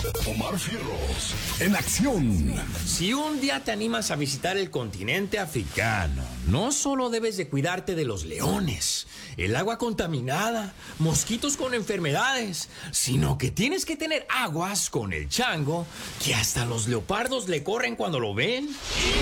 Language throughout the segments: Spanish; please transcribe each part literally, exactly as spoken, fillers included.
Omar Fierros, en acción. Si un día te animas a visitar el continente africano, no solo debes de cuidarte de los leones, el agua contaminada, mosquitos con enfermedades, sino que tienes que tener aguas con el chango, que hasta los leopardos le corren cuando lo ven.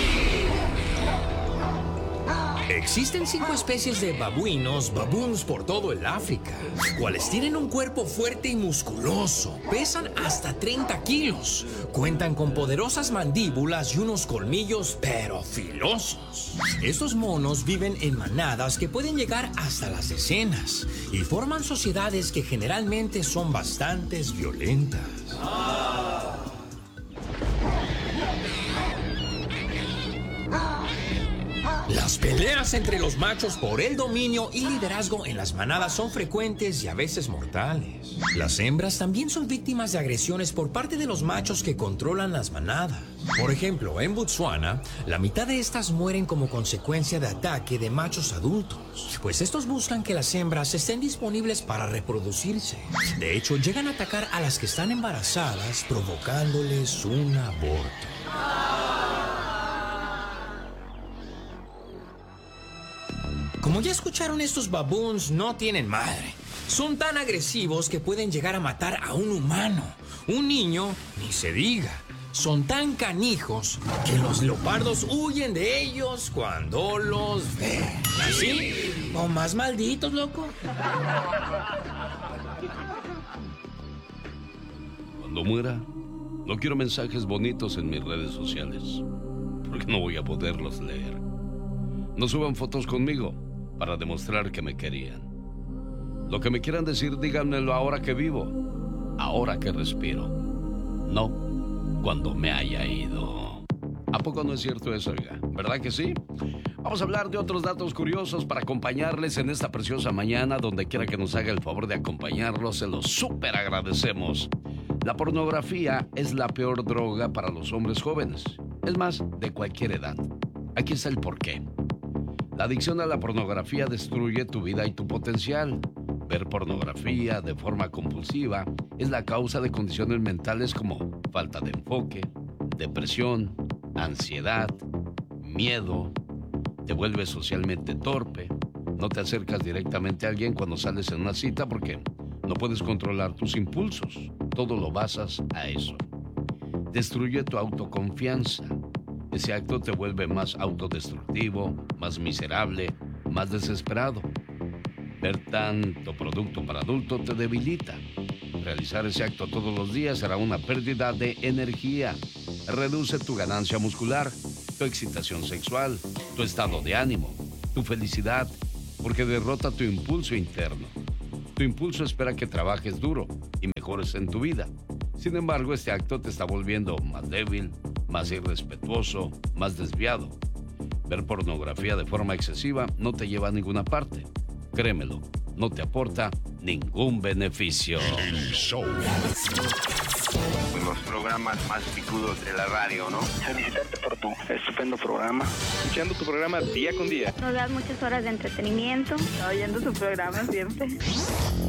Existen cinco especies de babuinos, baboons por todo el África, cuales tienen un cuerpo fuerte y musculoso, pesan hasta treinta kilos, cuentan con poderosas mandíbulas y unos colmillos pero filosos. Estos monos viven en manadas que pueden llegar hasta las decenas y forman sociedades que generalmente son bastante violentas. Las peleas entre los machos por el dominio y liderazgo en las manadas son frecuentes y a veces mortales. Las hembras también son víctimas de agresiones por parte de los machos que controlan las manadas. Por ejemplo, en Botsuana, la mitad de estas mueren como consecuencia de ataque de machos adultos, pues estos buscan que las hembras estén disponibles para reproducirse. De hecho, llegan a atacar a las que están embarazadas, provocándoles un aborto. Como ya escucharon, estos baboons no tienen madre. Son tan agresivos que pueden llegar a matar a un humano. Un niño, ni se diga. Son tan canijos que los leopardos huyen de ellos cuando los ven. ¿Así? ¿O más malditos, loco? Cuando muera, no quiero mensajes bonitos en mis redes sociales, porque no voy a poderlos leer. No suban fotos conmigo para demostrar que me querían. Lo que me quieran decir, díganmelo ahora que vivo, ahora que respiro, no cuando me haya ido. ¿A poco no es cierto eso, oiga? ¿Verdad que sí? Vamos a hablar de otros datos curiosos para acompañarles en esta preciosa mañana. Donde quiera que nos haga el favor de acompañarlos, se los súper agradecemos. La pornografía es la peor droga para los hombres jóvenes, es más, de cualquier edad. Aquí está el porqué. La adicción a la pornografía destruye tu vida y tu potencial. Ver pornografía de forma compulsiva es la causa de condiciones mentales como falta de enfoque, depresión, ansiedad, miedo. Te vuelves socialmente torpe. No te acercas directamente a alguien cuando sales en una cita porque no puedes controlar tus impulsos. Todo lo basas a eso. Destruye tu autoconfianza. Ese acto te vuelve más autodestructivo, más miserable, más desesperado. Ver tanto producto para adulto te debilita. Realizar ese acto todos los días será una pérdida de energía. Reduce tu ganancia muscular, tu excitación sexual, tu estado de ánimo, tu felicidad, porque derrota tu impulso interno. Tu impulso espera que trabajes duro y mejores en tu vida. Sin embargo, este acto te está volviendo más débil, más irrespetuoso, más desviado. Ver pornografía de forma excesiva no te lleva a ninguna parte. Créemelo, no te aporta ningún beneficio. El show. Los programas más picudos de la radio, ¿no? Felicitarte por tu estupendo programa. Escuchando tu programa día con día. Nos das muchas horas de entretenimiento. Oyendo su programa siempre.